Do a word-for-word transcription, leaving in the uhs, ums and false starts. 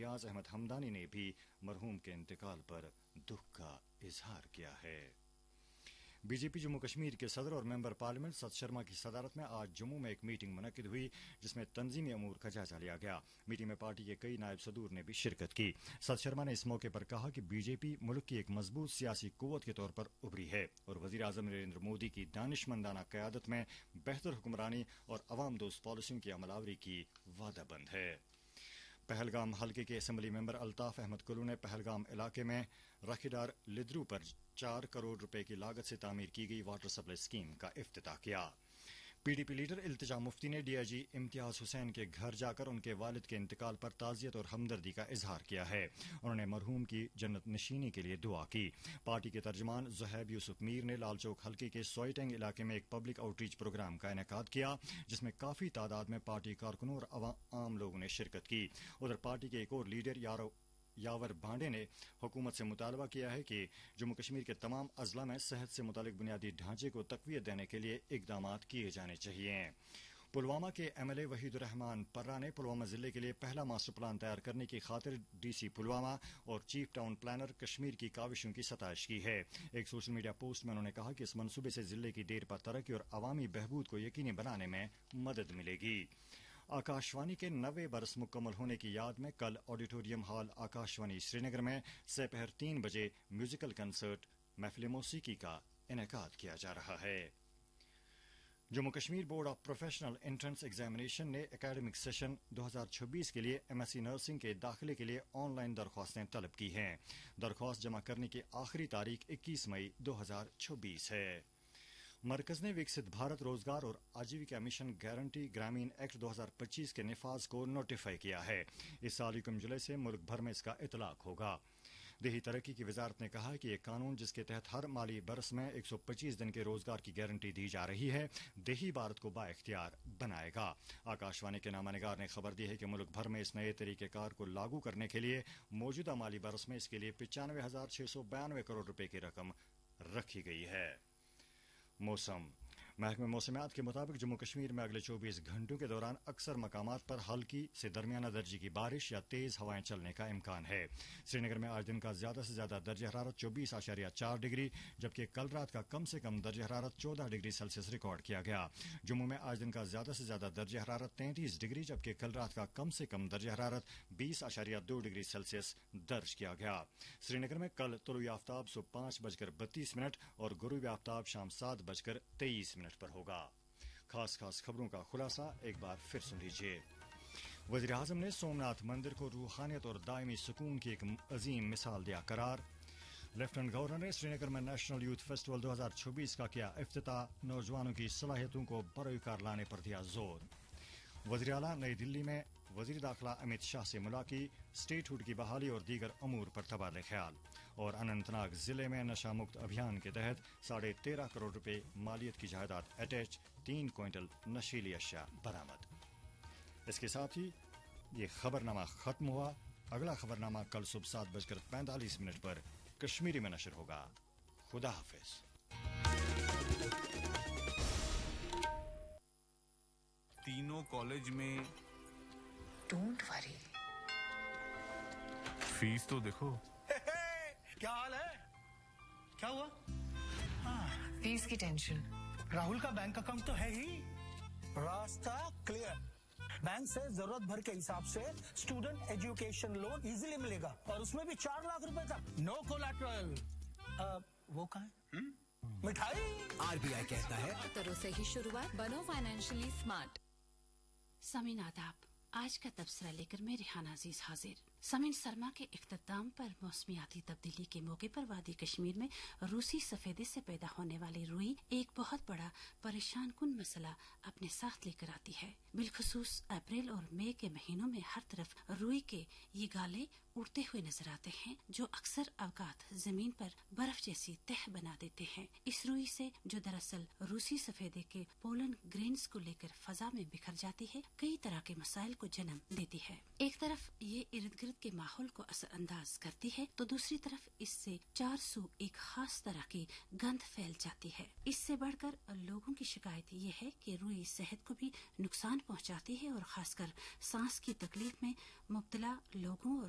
रियाज अहमद हमदानी ने भी मरहूम के इंतकाल पर दुख का इजहार किया है। बीजेपी जम्मू कश्मीर के सदर और मेंबर पार्लियामेंट सत शर्मा की सदारत में आज जम्मू में एक मीटिंग मुनक्किद हुई, जिसमें तंजीमी अमूर का जायजा लिया गया। मीटिंग में पार्टी के कई नायब सदूर ने भी शिरकत की। सत शर्मा ने इस मौके पर कहा कि बीजेपी मुल्क की एक मजबूत सियासी कुव्वत के तौर पर उभरी है और वजीर आजम नरेंद्र मोदी की दानिशमंदाना क़यादत में बेहतर हुक्मरानी और अवाम दोस्त पॉलिसियों की अमलावरी की वादाबंद है। पहलगाम हल्के के असेंबली मेंबर अल्ताफ अहमद कुल्लू ने पहलगाम इलाके में रखीदार लिद्रू पर चार करोड़ रुपए की लागत से तामीर की गई वाटर सप्लाई स्कीम का इफ्तिताह किया। पीडीपी लीडर इल्तिजा मुफ्ती ने डीआईजी इम्तियाज हुसैन के घर जाकर उनके वालिद के इंतकाल पर ताज़ियत और हमदर्दी का इजहार किया है। उन्होंने मरहूम की जन्नत नशीनी के लिए दुआ की। पार्टी के तर्जमान ज़ुहैब यूसुफ मीर ने लालचौक हल्के के सोईटेंग इलाके में एक पब्लिक आउटरीच प्रोग्राम का इनेकाद किया, जिसमें काफी तादाद में पार्टी कारकुनों और आम लोगों ने शिरकत की। उधर पार्टी के एक और लीडर यारो यावर भांडे ने हुकूमत से मुतालबा किया है कि जम्मू कश्मीर के तमाम अजला में सेहत से मुतालिक बुनियादी ढांचे को तकवीत देने के लिए इकदाम किए जाने चाहिए। पुलवामा के एमएलए वहीदुर्रहमान पर्रा ने पुलवामा जिले के लिए पहला मास्टर प्लान तैयार करने की खातिर डीसी पुलवामा और चीफ टाउन प्लानर कश्मीर की काविशों की सताइश की है। एक सोशल मीडिया पोस्ट में उन्होंने कहा कि इस मनसूबे से जिले की देर पा तरक्की और अवामी बहबूद को यकीनी बनाने में मदद मिलेगी। आकाशवाणी के नब्बे बरस मुकम्मल होने की याद में कल ऑडिटोरियम हॉल आकाशवाणी श्रीनगर में दोपहर तीन बजे म्यूजिकल कंसर्ट महफिल मौसीकी का इनेकाद किया जा रहा है। Jammu Kashmir board of professional entrance examination ने एकेडमिक सेशन दो हज़ार छब्बीस के लिए एमएससी नर्सिंग के दाखिले के लिए ऑनलाइन दरख्वास्तें तलब की हैं। दरख्वास्त जमा करने की आखिरी तारीख इक्कीस मई दो हज़ार छब्बीस है। मरकज ने विकसित भारत रोजगार और आजीविका मिशन गारंटी ग्रामीण एक्ट दो हज़ार पच्चीस के निफाज को नोटिफाई किया है। इस साल यकम जुलाई से मुल्क भर में इसका इतलाक होगा। देही तरक्की की वजारत ने कहा कि एक कानून जिसके तहत हर माली बरस में एक सौ पच्चीस दिन के रोजगार की गारंटी दी जा रही है, देही भारत को बाइख्तियार बनाएगा। आकाशवाणी के नामानिगार ने खबर दी है कि मुल्क भर में इस नए तरीकेकार को लागू करने के लिए मौजूदा माली बरस में इसके लिए पिचानवे हजार छह सौ बयानवे करोड़ रुपए की रकम रखी गई है। मौसम महकमे मौसमियात के मुताबिक जम्मू कश्मीर में अगले चौबीस घंटों के दौरान अक्सर मकामात पर हल्की से दरमियाना दर्जे की बारिश या तेज हवाएं चलने का इम्कान है। श्रीनगर में आज दिन का ज्यादा से ज्यादा दर्जा हरारत चौबीस आशारिया चार डिग्री जबकि कल रात का कम से कम दर्जा हरारत चौदह डिग्री सेल्सियस रिकॉर्ड किया गया। जम्मू में आज दिन का ज्यादा से ज्यादा दर्जा हरारत तैंतीस डिग्री जबकि कल रात का कम से कम दर्जा हरारत बीस आशारिया दो डिग्री सेल्सियस दर्ज किया गया। श्रीनगर में कल तुलुई आफ्ताब सुबह पांच बजकर बत्तीस मिनट और गुरूब आफ्ताब शाम सात बजकर तेईस मिनट पर होगा। खास खास खबरों का खुलासा एक बार फिर सुन लीजिए। वज़ीर आज़म ने सोमनाथ मंदिर को रूहानियत और दायमी सुकून की एक अजीम मिसाल दिया करार। लेफ्टिनेंट गवर्नर ने श्रीनगर में नेशनल यूथ फेस्टिवल दो हज़ार छब्बीस का किया इफ्तिताह। नौजवानों की सलाहियतों को बरोकार लाने पर दिया जोर। वज़ीर आला नई दिल्ली में वज़ीर दाखिला अमित शाह से मुलाकात, स्टेटहुड की बहाली और दीगर अमूर पर तबादले ख्याल। और अनंतनाग जिले में नशा मुक्त अभियान के तहत साढ़े तेरह करोड़ रुपए मालियत की जायदाद अटैच, तीन क्विंटल नशीली अशिया बरामद। इसके साथ ही ये खबरनामा खत्म हुआ। अगला खबरनामा कल सुबह सात बजकर पैंतालीस मिनट पर कश्मीरी में नशर होगा। खुदा हाफिज। तीनों कॉलेज में डोंट वरी, फीस तो देखो। हे हे, क्या हाल है? क्या हुआ? हाँ, फीस की टेंशन। राहुल का बैंक अकाउंट तो है ही। रास्ता क्लियर। बैंक से जरूरत भर के हिसाब से स्टूडेंट एजुकेशन लोन इजीली मिलेगा और उसमें भी चार लाख रुपए तक। No collateral. वो कहाँ है? मिठाई। आरबीआई कहता है करो सही शुरुआत, बनो फाइनेंशियली स्मार्ट। समीन आदाब, आज का तबसरा लेकर मैं रिहाना अजीज हाजिर। समीन सरमा के इख्तिताम पर मौसमियाती तब्दीली के मौके पर वादी कश्मीर में रूसी सफेदे से पैदा होने वाली रुई एक बहुत बड़ा परेशान कुन मसला अपने साथ लेकर आती है। बिलखसूस अप्रैल और मई के महीनों में हर तरफ रुई के ये गाले उड़ते हुए नजर आते हैं, जो अक्सर अवकात जमीन पर बर्फ जैसी तह बना देते हैं। इस रुई से, जो दरअसल रूसी सफेदे के पोलन ग्रेन्स को लेकर फजा में बिखर जाती है, कई तरह के मसाइल को जन्म देती है। एक तरफ ये इर्द गिर्द के माहौल को असरअंदाज करती है तो दूसरी तरफ इससे चार सू एक खास तरह की गंध फैल जाती है। इससे बढ़कर लोगों की शिकायत ये है कि रुई सेहत को भी नुकसान पहुंचाती है और खासकर सांस की तकलीफ में मुब्तला लोगों और